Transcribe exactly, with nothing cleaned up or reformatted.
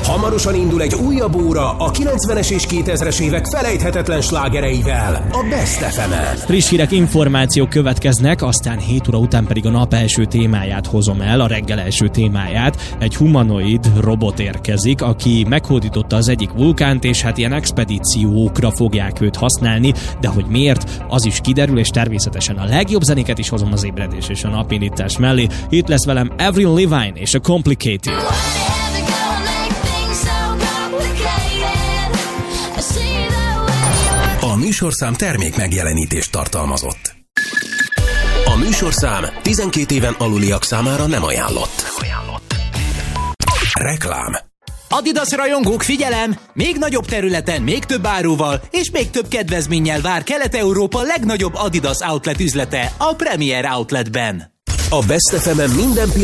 Hamarosan indul egy újabb óra a kilencvenes és kétezres évek felejthetetlen slágereivel a Best ef emen. Friss hírek, információk következnek, aztán hét óra után pedig a nap első témáját hozom el, a reggel első témáját. Egy humanoid robot érkezik, aki meghódította az egyik vulkánt, és hát ilyen expedíciókra fogják őt használni, de hogy miért, az is kiderül, és természetesen a legjobb zenéket is hozom az ébredés és a napindítás mellé. Itt lesz velem Avril Lavigne és a Complicated. A műsorszám termék megjelenítést tartalmazott. A műsorszám tizenkét éven aluliak számára nem ajánlott. Reklám. Adidas rajongók, figyelem! Még nagyobb területen, még több áruval és még több kedvezménnyel vár Kelet-Európa legnagyobb Adidas outlet üzlete, a Premier Outletben. A Best ef emen minden pillanat